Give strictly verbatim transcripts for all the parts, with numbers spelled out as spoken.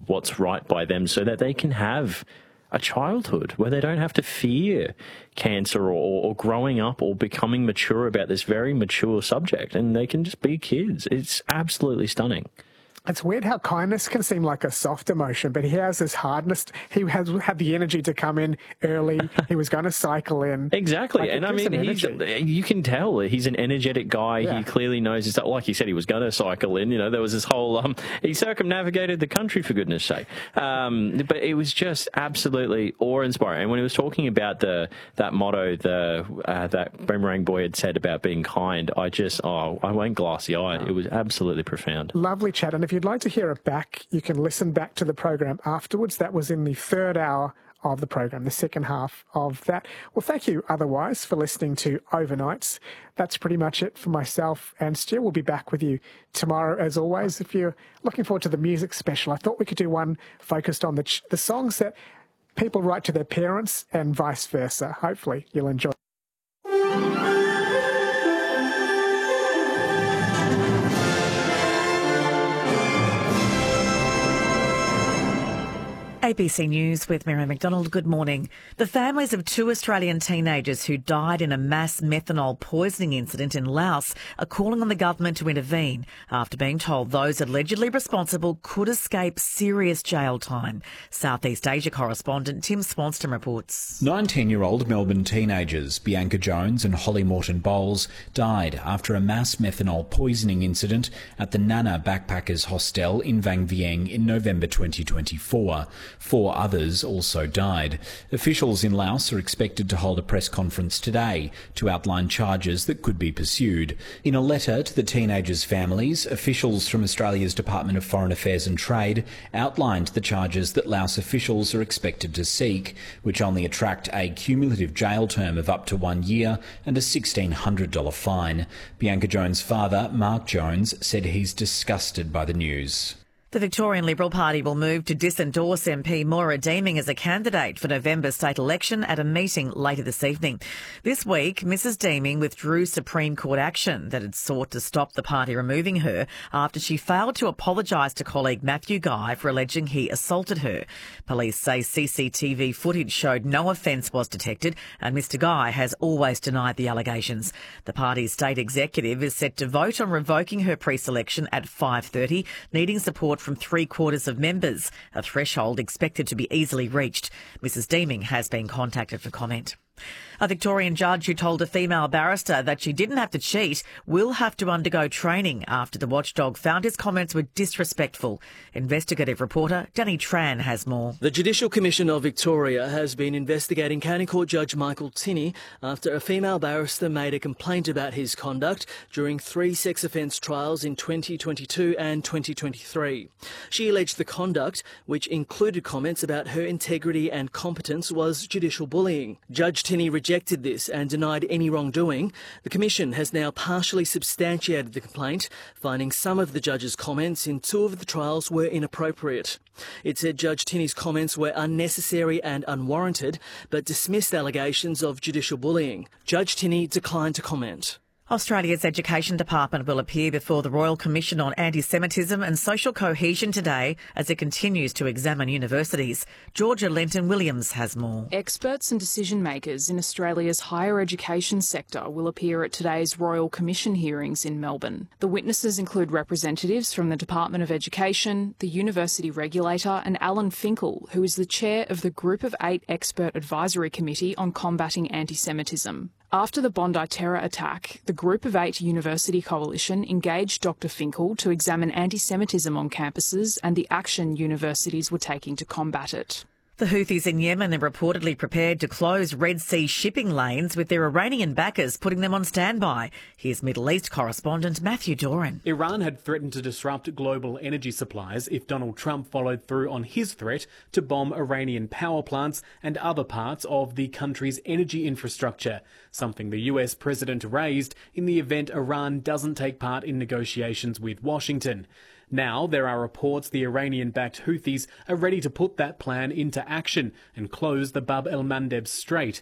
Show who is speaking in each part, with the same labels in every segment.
Speaker 1: what's right by them so that they can have a childhood where they don't have to fear cancer or, or growing up or becoming mature about this very mature subject, and they can just be kids. It's absolutely stunning.
Speaker 2: It's weird how kindness can seem like a soft emotion, but he has this hardness. He has had the energy to come in early. He was going to cycle in.
Speaker 1: Exactly.
Speaker 2: Like,
Speaker 1: and I mean, he's, you can tell he's an energetic guy. Yeah. He clearly knows his stuff. Like he said, he was going to cycle in. You know, there was this whole, um, he circumnavigated the country, for goodness sake. Um, but it was just absolutely awe-inspiring. And when he was talking about the that motto, the uh, that Boomerang Boy had said about being kind, I just, oh, I went glassy-eyed. Oh. It was absolutely profound.
Speaker 2: Lovely chat. And if you you'd like to hear it back, you can listen back to the program afterwards. That was in the third hour of the program, the second half of that. Well, thank you otherwise for listening to Overnights. That's pretty much it for myself and Stu. We'll be back with you tomorrow as always. If you're looking forward to the music special, I thought we could do one focused on the, ch- the songs that people write to their parents and vice versa. Hopefully you'll enjoy.
Speaker 3: A B C News with Mary McDonald. Good morning. The families of two Australian teenagers who died in a mass methanol poisoning incident in Laos are calling on the government to intervene after being told those allegedly responsible could escape serious jail time. Southeast Asia correspondent Tim Swanston reports.
Speaker 4: nineteen-year-old Melbourne teenagers Bianca Jones and Holly Morton Bowles died after a mass methanol poisoning incident at the Nana Backpackers Hostel in Vang Vieng in November twenty twenty-four. Four others also died. Officials in Laos are expected to hold a press conference today to outline charges that could be pursued. In a letter to the teenagers' families, officials from Australia's Department of Foreign Affairs and Trade outlined the charges that Laos officials are expected to seek, which only attract a cumulative jail term of up to one year and a sixteen hundred dollars fine. Bianca Jones' father, Mark Jones, said he's disgusted by the news.
Speaker 3: The Victorian Liberal Party will move to disendorse M P Moira Deeming as a candidate for November's state election at a meeting later this evening. This week, Missus Deeming withdrew Supreme Court action that had sought to stop the party removing her after she failed to apologise to colleague Matthew Guy for alleging he assaulted her. Police say C C T V footage showed no offence was detected, and Mr Guy has always denied the allegations. The party's state executive is set to vote on revoking her pre-selection at five thirty, needing support from three quarters of members, a threshold expected to be easily reached. Missus Deeming has been contacted for comment. A Victorian judge who told a female barrister that she didn't have to cheat will have to undergo training after the watchdog found his comments were disrespectful. Investigative reporter Danny Tran has more.
Speaker 5: The Judicial Commission of Victoria has been investigating County Court Judge Michael Tinney after a female barrister made a complaint about his conduct during three sex offence trials in twenty twenty-two and twenty twenty-three. She alleged the conduct, which included comments about her integrity and competence, was judicial bullying. Judge Tinney rejected this and denied any wrongdoing. The Commission has now partially substantiated the complaint, finding some of the judge's comments in two of the trials were inappropriate. It said Judge Tinney's comments were unnecessary and unwarranted, but dismissed allegations of judicial bullying. Judge Tinney declined to comment.
Speaker 3: Australia's Education Department will appear before the Royal Commission on Anti-Semitism and Social Cohesion today as it continues to examine universities. Georgia Lenton-Williams has more.
Speaker 6: Experts and decision makers in Australia's higher education sector will appear at today's Royal Commission hearings in Melbourne. The witnesses include representatives from the Department of Education, the University Regulator, and Alan Finkel, who is the chair of the Group of Eight Expert Advisory Committee on Combating Anti-Semitism. After the Bondi terror attack, the Group of Eight University Coalition engaged Doctor Finkel to examine anti-Semitism on campuses and the action universities were taking to combat it.
Speaker 3: The Houthis in Yemen are reportedly prepared to close Red Sea shipping lanes, with their Iranian backers putting them on standby. Here's Middle East correspondent Matthew Doran.
Speaker 7: Iran had threatened to disrupt global energy supplies if Donald Trump followed through on his threat to bomb Iranian power plants and other parts of the country's energy infrastructure, something the U S president raised in the event Iran doesn't take part in negotiations with Washington. Now there are reports the Iranian-backed Houthis are ready to put that plan into action and close the Bab el-Mandeb Strait.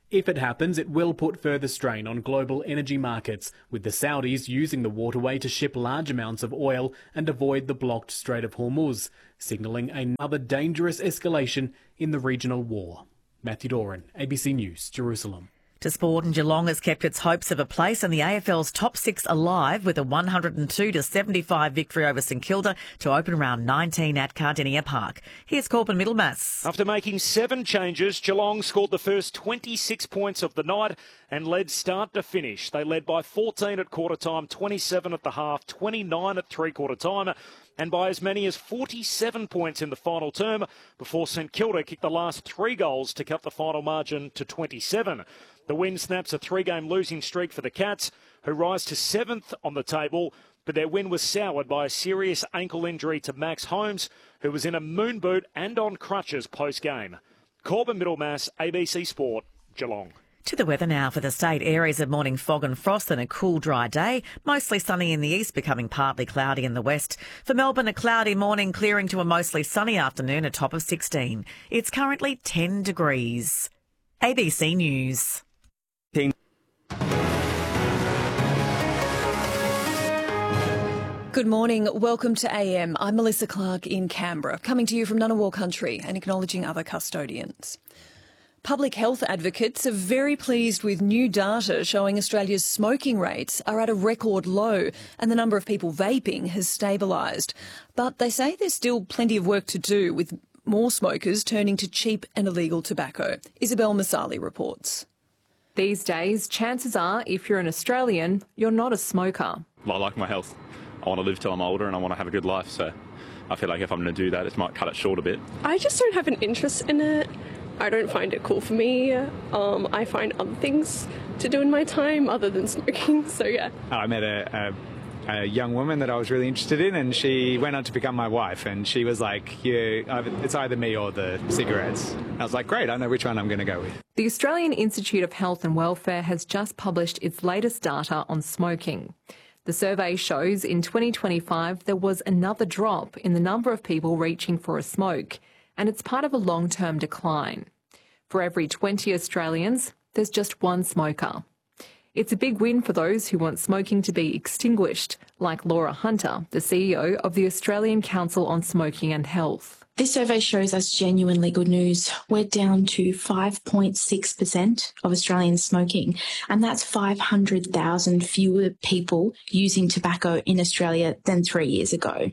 Speaker 7: If it happens, it will put further strain on global energy markets, with the Saudis using the waterway to ship large amounts of oil and avoid the blocked Strait of Hormuz, signalling another dangerous escalation in the regional war. Matthew Doran, A B C News, Jerusalem.
Speaker 3: To sport, and Geelong has kept its hopes of a place in the A F L's top six alive with a one hundred two to seventy-five victory over St Kilda to open round nineteen at Cardinia Park. Here's Corbin Middlemass.
Speaker 8: After making seven changes, Geelong scored the first twenty-six points of the night and led start to finish. They led by fourteen at quarter time, twenty-seven at the half, twenty-nine at three-quarter time, and by as many as forty-seven points in the final term before St Kilda kicked the last three goals to cut the final margin to twenty-seven. The win snaps a three-game losing streak for the Cats, who rise to seventh on the table, but their win was soured by a serious ankle injury to Max Holmes, who was in a moon boot and on crutches post-game. Corbin Middlemass, A B C Sport, Geelong.
Speaker 3: To the weather now for the state. Areas of morning fog and frost and a cool, dry day. Mostly sunny in the east, becoming partly cloudy in the west. For Melbourne, a cloudy morning clearing to a mostly sunny afternoon, a top of sixteen. It's currently ten degrees. A B C News.
Speaker 9: Good morning. Welcome to A M. I'm Melissa Clark in Canberra, coming to you from Ngunnawal country and acknowledging other custodians. Public health advocates are very pleased with new data showing Australia's smoking rates are at a record low and the number of people vaping has stabilised. But they say there's still plenty of work to do, with more smokers turning to cheap and illegal tobacco. Isabel Masali reports.
Speaker 6: These days, chances are, if you're an Australian, you're not a smoker.
Speaker 10: I like my health. I want to live till I'm older and I want to have a good life, so I feel like if I'm going to do that, it might cut it short a bit.
Speaker 11: I just don't have an interest in it. I don't find it cool for me. Um, I find other things to do in my time other than smoking, so yeah.
Speaker 12: I met a, a, a young woman that I was really interested in, and she went on to become my wife, and she was like, yeah, it's either me or the cigarettes. I was like, great, I know which one I'm going to go with.
Speaker 6: The Australian Institute of Health and Welfare has just published its latest data on smoking. The survey shows in twenty twenty-five there was another drop in the number of people reaching for a smoke, and it's part of a long-term decline. For every twenty Australians, there's just one smoker. It's a big win for those who want smoking to be extinguished, like Laura Hunter, the C E O of the Australian Council on Smoking and Health.
Speaker 13: This survey shows us genuinely good news. We're down to five point six percent of Australians smoking, and that's five hundred thousand fewer people using tobacco in Australia than three years ago.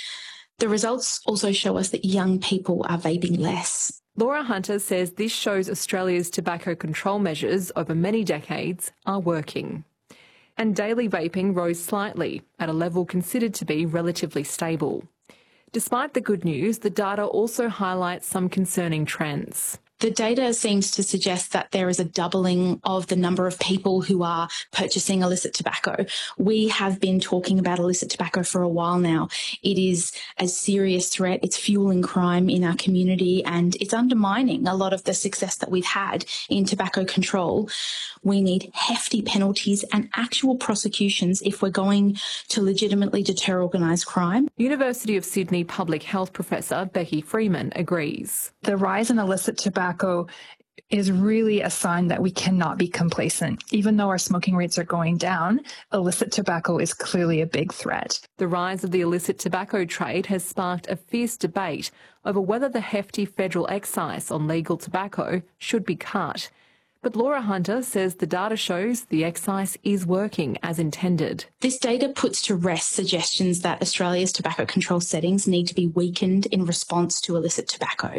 Speaker 13: The results also show us that young people are vaping less.
Speaker 6: Laura Hunter says this shows Australia's tobacco control measures over many decades are working. And daily vaping rose slightly at a level considered to be relatively stable. Despite the good news, the data also highlights some concerning trends.
Speaker 13: The data seems to suggest that there is a doubling of the number of people who are purchasing illicit tobacco. We have been talking about illicit tobacco for a while now. It is a serious threat. It's fueling crime in our community, and it's undermining a lot of the success that we've had in tobacco control. We need hefty penalties and actual prosecutions if we're going to legitimately deter organised crime.
Speaker 6: University of Sydney public health professor Becky Freeman agrees.
Speaker 14: The rise in illicit tobacco is really a sign that we cannot be complacent. Even though our smoking rates are going down, illicit tobacco is clearly a big threat.
Speaker 6: The rise of the illicit tobacco trade has sparked a fierce debate over whether the hefty federal excise on legal tobacco should be cut. But Laura Hunter says the data shows the excise is working as intended.
Speaker 13: This data puts to rest suggestions that Australia's tobacco control settings need to be weakened in response to illicit tobacco.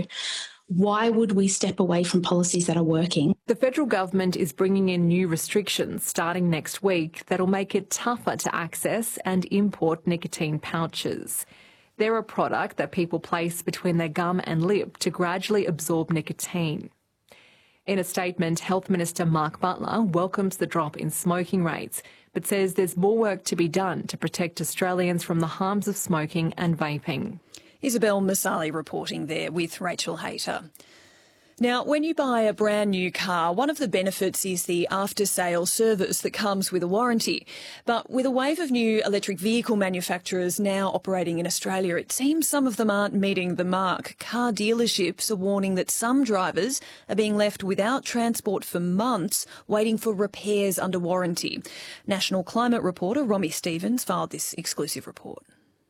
Speaker 13: Why would we step away from policies that are working?
Speaker 6: The federal government is bringing in new restrictions starting next week that'll make it tougher to access and import nicotine pouches. They're a product that people place between their gum and lip to gradually absorb nicotine. In a statement, Health Minister Mark Butler welcomes the drop in smoking rates, but says there's more work to be done to protect Australians from the harms of smoking and vaping.
Speaker 9: Isabel Masali reporting there with Rachel Hayter. Now, when you buy a brand new car, one of the benefits is the after-sale service that comes with a warranty. But with a wave of new electric vehicle manufacturers now operating in Australia, it seems some of them aren't meeting the mark. Car dealerships are warning that some drivers are being left without transport for months, waiting for repairs under warranty. National climate reporter Romy Stevens filed this exclusive report.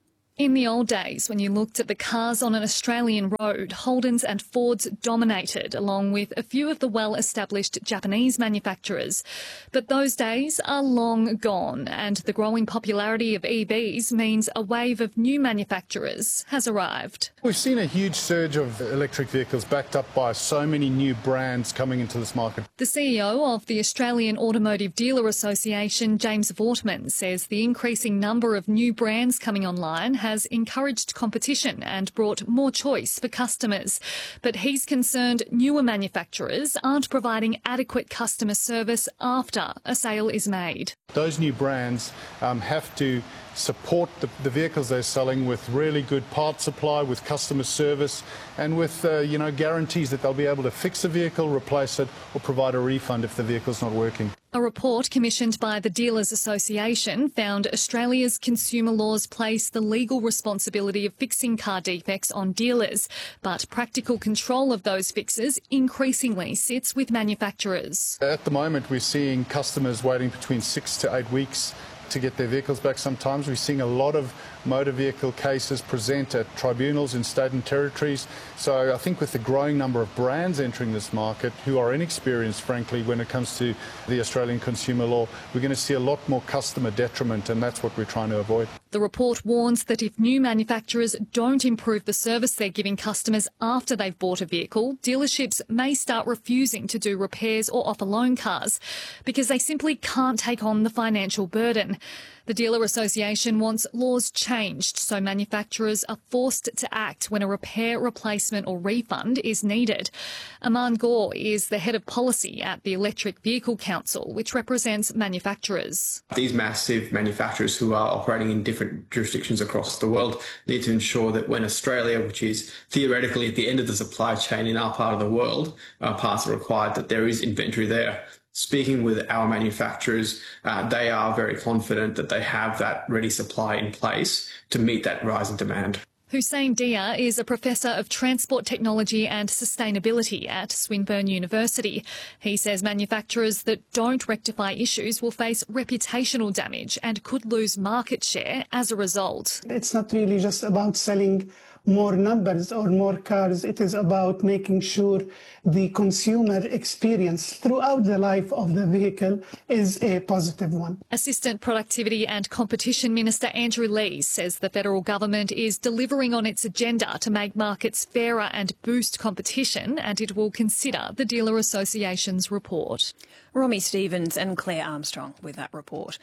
Speaker 15: In the old days, when you looked at the cars on an Australian road, Holdens and Fords dominated, along with a few of the well-established Japanese manufacturers. But those days are long gone, and the growing popularity of E Vs means a wave of new manufacturers has arrived.
Speaker 16: We've seen a huge surge of electric vehicles backed up by so many new brands coming into this market.
Speaker 15: The C E O of the Australian Automotive Dealer Association, James Vortman, says the increasing number of new brands coming online has encouraged competition and brought more choice for customers. But he's concerned newer manufacturers aren't providing adequate customer service after a sale is made.
Speaker 16: Those new brands um, have to support the, the vehicles they're selling with really good part supply, with customer service, and with uh, you know guarantees that they'll be able to fix the vehicle, replace it, or provide a refund if the vehicle's not working.
Speaker 15: A report commissioned by the Dealers Association found Australia's consumer laws place the legal responsibility of fixing car defects on dealers, but practical control of those fixes increasingly sits with manufacturers.
Speaker 16: At the moment, we're seeing customers waiting between six to eight weeks to get their vehicles back. Sometimes we're seeing a lot of motor vehicle cases present at tribunals in state and territories. So I think with the growing number of brands entering this market who are inexperienced, frankly, when it comes to the Australian consumer law, we're going to see a lot more customer detriment, and that's what we're trying to avoid.
Speaker 15: The report warns that if new manufacturers don't improve the service they're giving customers after they've bought a vehicle, dealerships may start refusing to do repairs or offer loan cars because they simply can't take on the financial burden. The Dealer Association wants laws changed so manufacturers are forced to act when a repair, replacement or refund is needed. Aman Gore is the head of policy at the Electric Vehicle Council, which represents manufacturers.
Speaker 17: These massive manufacturers who are operating in different jurisdictions across the world need to ensure that when Australia, which is theoretically at the end of the supply chain in our part of the world, uh, parts are required, that there is inventory there. Speaking with our manufacturers, uh, they are very confident that they have that ready supply in place to meet that rise in demand.
Speaker 15: Hussein Dia is a professor of transport technology and sustainability at Swinburne University. He says manufacturers that don't rectify issues will face reputational damage and could lose market share as a result.
Speaker 18: It's not really just about selling more numbers or more cars. It is about making sure the consumer experience throughout the life of the vehicle is a positive one.
Speaker 15: Assistant Productivity and Competition Minister Andrew Lees says the federal government is delivering on its agenda to make markets fairer and boost competition, and it will consider the Dealer Association's report.
Speaker 9: Romy Stevens and Claire Armstrong with that report.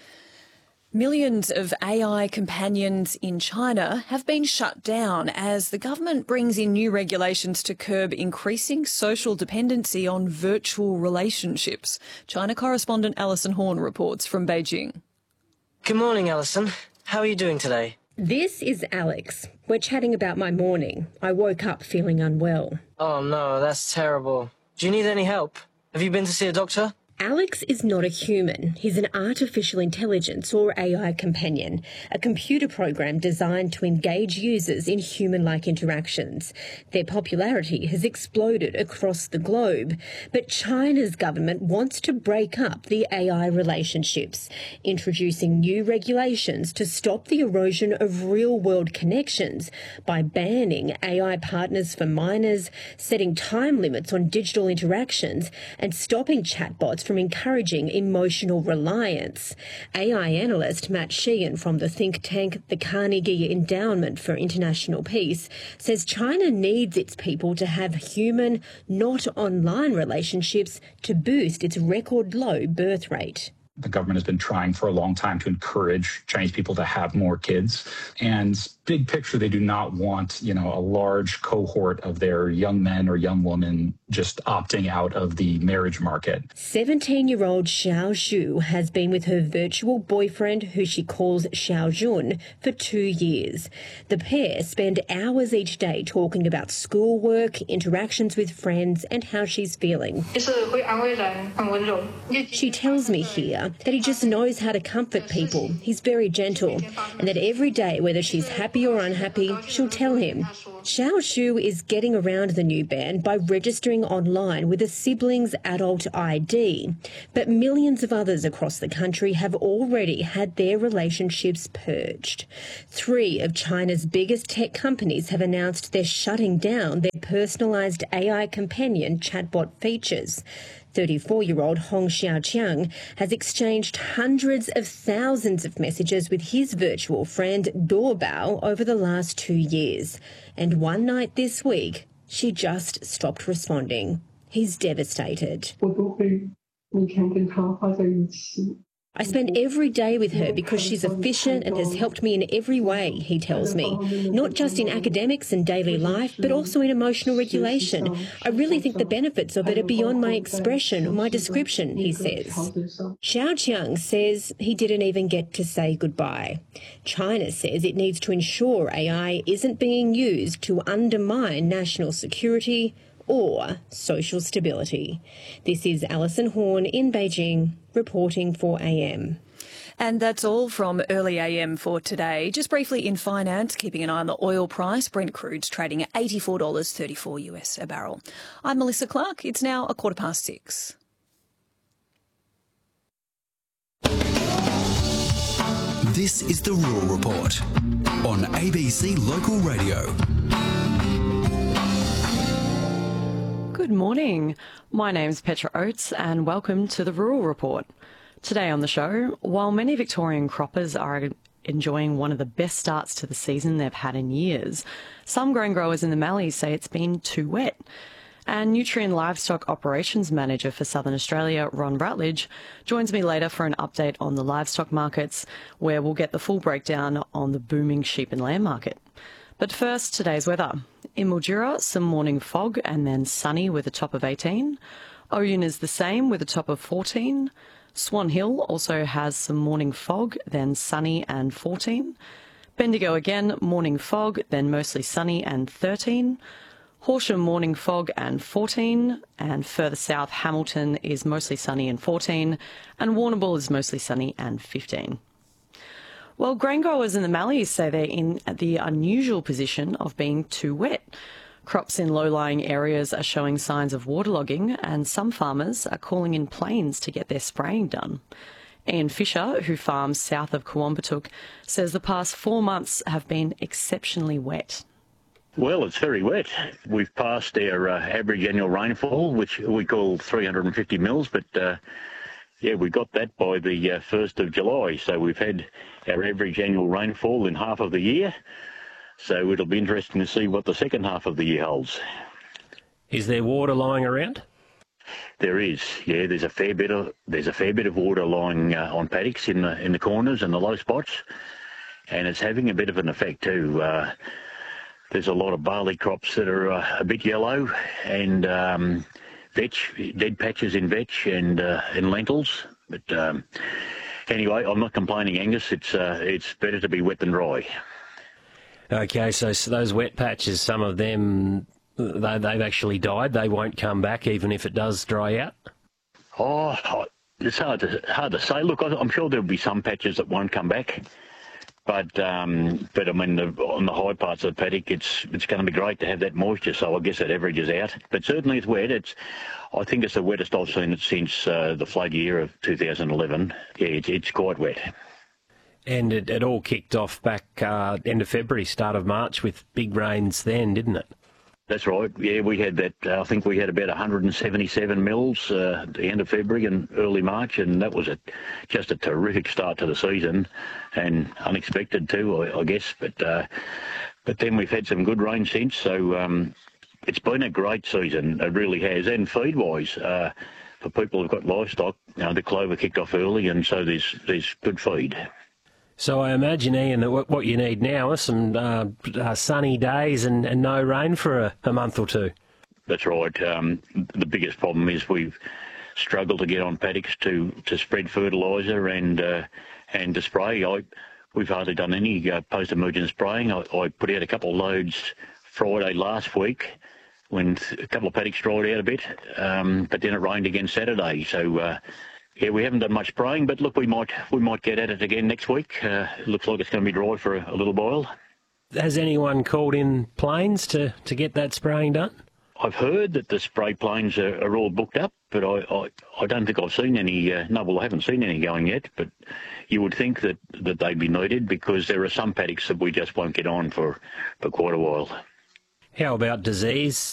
Speaker 9: Millions of A I companions in China have been shut down as the government brings in new regulations to curb increasing social dependency on virtual relationships. China correspondent Alison Horn reports from Beijing.
Speaker 19: Good morning, Alison. How are you doing today?
Speaker 20: This is Alex. We're chatting about my morning. I woke up feeling unwell.
Speaker 19: Oh no, that's terrible. Do you need any help? Have you been to see a doctor?
Speaker 20: Alex is not a human. He's an artificial intelligence or A I companion, a computer program designed to engage users in human-like interactions. Their popularity has exploded across the globe, but China's government wants to break up the A I relationships, introducing new regulations to stop the erosion of real-world connections by banning A I partners for minors, setting time limits on digital interactions, and stopping chatbots from encouraging emotional reliance. A I analyst Matt Sheehan from the think tank the Carnegie Endowment for International Peace says China needs its people to have human, not online relationships to boost its record low birth rate.
Speaker 21: The government has been trying for a long time to encourage Chinese people to have more kids. And big picture, they do not want, you know, a large cohort of their young men or young women just opting out of the marriage market.
Speaker 20: seventeen-year-old Xiao Zhu has been with her virtual boyfriend, who she calls Xiao Jun, for two years. The pair spend hours each day talking about schoolwork, interactions with friends, and how she's feeling. She tells me here that he just knows how to comfort people. He's very gentle, and that every day, whether she's happy or unhappy, she'll tell him. Xiao Zhu is getting around the new ban by registering online with a sibling's adult I D. But millions of others across the country have already had their relationships purged. Three of China's biggest tech companies have announced they're shutting down their personalised A I companion chatbot features. thirty-four-year-old Hong Xiaoqiang has exchanged hundreds of thousands of messages with his virtual friend Doorbao over the last two years. And one night this week, she just stopped responding. He's devastated. I spend every day with her because she's efficient and has helped me in every way, he tells me. Not just in academics and daily life, but also in emotional regulation. I really think the benefits of it are beyond my expression or my description, he says. Xiaoqiang says he didn't even get to say goodbye. China says it needs to ensure A I isn't being used to undermine national security or social stability. This is Alison Horn in Beijing, reporting for A M.
Speaker 9: And that's all from early A M for today. Just briefly in finance, keeping an eye on the oil price. Brent crude's trading at eighty-four dollars thirty-four US a barrel. I'm Melissa Clark. It's now a quarter past six.
Speaker 22: This is the Rural Report on A B C Local Radio.
Speaker 23: Good morning. My name's Petra Oates and welcome to the Rural Report. Today on the show, while many Victorian croppers are enjoying one of the best starts to the season they've had in years, some grain growers in the Mallees say it's been too wet. And Nutrien Livestock Operations Manager for Southern Australia, Ron Rutledge, joins me later for an update on the livestock markets, where we'll get the full breakdown on the booming sheep and lamb market. But first, today's weather. In Mildura, some morning fog and then sunny with a top of eighteen. Oyun is the same with a top of fourteen. Swan Hill also has some morning fog, then sunny and fourteen. Bendigo again, morning fog, then mostly sunny and thirteen. Horsham, morning fog and fourteen. And further south, Hamilton is mostly sunny and fourteen. And Warrnambool is mostly sunny and fifteen. Well, grain growers in the Mallees say they're in the unusual position of being too wet. Crops in low-lying areas are showing signs of waterlogging, and some farmers are calling in planes to get their spraying done. Ian Fisher, who farms south of Coombattook, says the past four months have been exceptionally wet.
Speaker 24: Well, it's very wet. We've passed our uh, average annual rainfall, which we call three hundred fifty mils, but uh, yeah, we got that by the uh, first of July. So we've had our average annual rainfall in half of the year. So it'll be interesting to see what the second half of the year holds.
Speaker 25: Is there water lying around?
Speaker 24: There is, yeah. There's a fair bit of there's a fair bit of water lying uh, on paddocks in the in the corners and the low spots, and it's having a bit of an effect too. Uh, there's a lot of barley crops that are uh, a bit yellow, and um, vetch, dead patches in vetch and uh, in lentils. But um, anyway, I'm not complaining, Angus. It's uh, it's better to be wet than dry.
Speaker 25: Okay, so, so those wet patches, some of them, they, they've actually died. They won't come back even if it does dry out?
Speaker 24: Oh, it's hard to hard to say. Look, I'm sure there'll be some patches that won't come back. But, um, but I mean, the, on the high parts of the paddock, it's it's going to be great to have that moisture, so I guess it averages out. But certainly it's wet. It's, I think it's the wettest I've seen it since uh, the flood year of two thousand eleven. Yeah, it's, it's quite wet.
Speaker 25: And it, it all kicked off back uh, end of February, start of March, with big rains then, didn't it?
Speaker 24: That's right. Yeah, we had that. Uh, I think we had about one hundred seventy-seven mils uh, at the end of February and early March, and that was a, just a terrific start to the season, and unexpected too, I, I guess. But uh, but then we've had some good rain since, so um, it's been a great season. It really has. And feed-wise, uh, for people who've got livestock, you know, the clover kicked off early, and so there's there's good feed.
Speaker 25: So I imagine, Ian, that what you need now are some uh, uh, sunny days and, and no rain for a, a month or two.
Speaker 24: That's right. Um, the biggest problem is we've struggled to get on paddocks to, to spread fertiliser and uh, and to spray. I, we've hardly done any uh, post-emergent spraying. I, I put out a couple of loads Friday last week when a couple of paddocks dried out a bit, um, but then it rained again Saturday. So, uh, yeah, we haven't done much spraying, but look, we might we might get at it again next week. Uh, it looks like it's going to be dry for a, a little while.
Speaker 25: Has anyone called in planes to, to get that spraying done?
Speaker 24: I've heard that the spray planes are, are all booked up, but I, I, I don't think I've seen any. Uh, no, well, I haven't seen any going yet, but you would think that, that they'd be needed because there are some paddocks that we just won't get on for, for quite a while.
Speaker 25: How about disease?